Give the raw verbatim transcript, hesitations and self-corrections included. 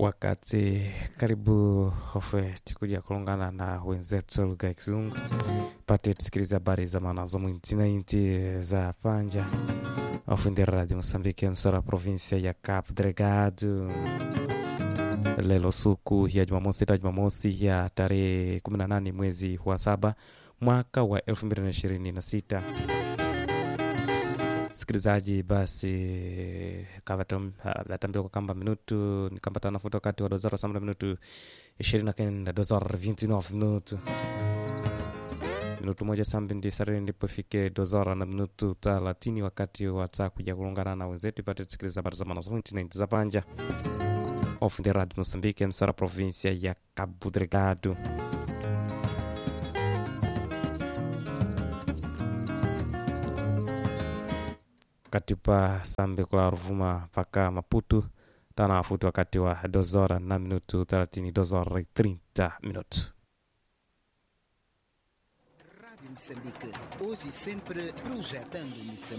wakati karibu hofe tikuja kulungana na wenzetu lugha ya Kizungu pate tusikiliza habari za maana za mwintina inti za panja ofundi radio Mosambiki msora provinsia ya Cabo Delgado. Lelo suku ya Jumamosi ta Jumamosi ya tarehe kumi na nane mwezi wa saba mwaka wa elfu mbili na ishirini na sita. Sikilizaji, basi kavatom atambia kwa kamba minutu ni kamba tanafuta wakati wa dozara samla minutu ishirini na kenda dozara ishirini na tisa minutu minutu moja sambi ndi sari ndipo fike dozara na minutu thelathini wakati wa taa kuja kulungana na wenzetu pate tusikiliza habari za maana za mwinti za panja ofundi radio Mosambiki msara provinsia ya Cabo Delgado. Katipa sambe kula Ruvuma paka Maputo tana afutu wakati wa dozora na minutu thelathini dozora trinta minutu. Rádio Moçambique, hoje e sempre projetando Moçambique.